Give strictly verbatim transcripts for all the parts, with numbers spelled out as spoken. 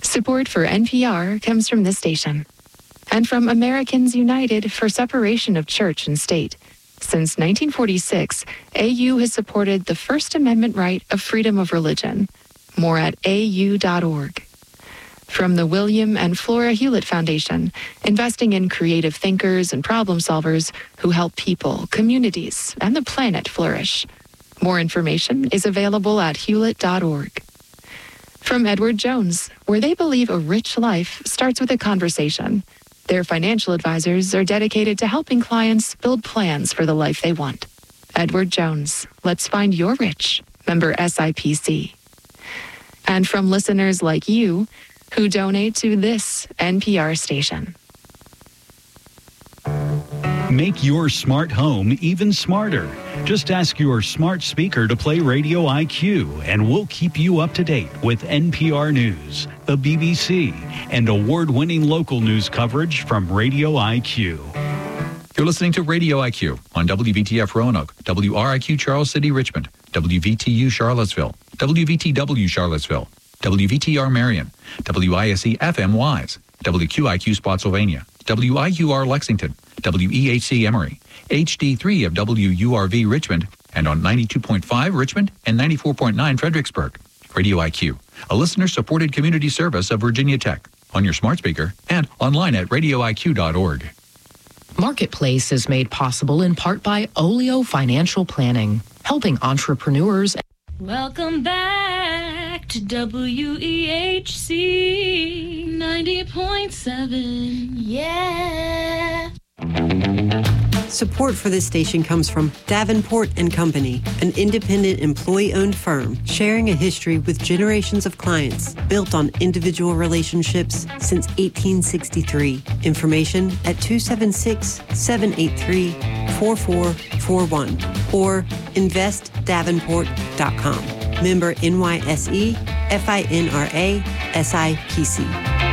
Support for N P R comes from this station and from Americans United for Separation of Church and State. Since nineteen forty-six, A U has supported the First Amendment right of freedom of religion. More at A U dot org. From the William and Flora Hewlett Foundation, investing in creative thinkers and problem solvers who help people, communities, and the planet flourish. More information is available at Hewlett dot org. From Edward Jones, where they believe a rich life starts with a conversation. Their financial advisors are dedicated to helping clients build plans for the life they want. Edward Jones, let's find your rich. Member S I P C. And from listeners like you who donate to this N P R station. Make your smart home even smarter. Just ask your smart speaker to play Radio I Q, and we'll keep you up to date with N P R News, the B B C, and award-winning local news coverage from Radio I Q. You're listening to Radio I Q on W V T F Roanoke, W R I Q Charles City Richmond, W V T U Charlottesville, W V T W Charlottesville, W V T R Marion, W I S E F M Wise, W Q I Q Spotsylvania, W I U R Lexington, W E H C Emory, H D three of W U R V Richmond, and on ninety-two point five Richmond and ninety-four point nine Fredericksburg. Radio I Q, a listener-supported community service of Virginia Tech, on your smart speaker and online at radio I Q dot org. Marketplace is made possible in part by Olio Financial Planning, helping entrepreneurs. Welcome back to W E H C ninety point seven. Yeah. Support for this station comes from Davenport and Company, an independent employee-owned firm sharing a history with generations of clients built on individual relationships since eighteen sixty-three. Information at two seven six, seven eight three, four four four one or invest davenport dot com. Member N Y S E, F I N R A, S I P C.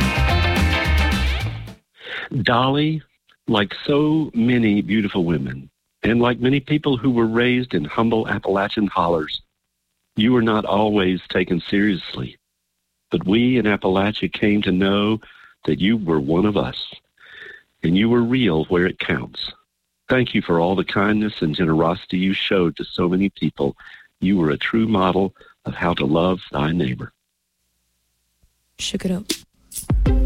Dolly, like so many beautiful women, and like many people who were raised in humble Appalachian hollers, you were not always taken seriously. But we in Appalachia came to know that you were one of us, and you were real where it counts. Thank you for all the kindness and generosity you showed to so many people. You were a true model of how to love thy neighbor. Shook it up.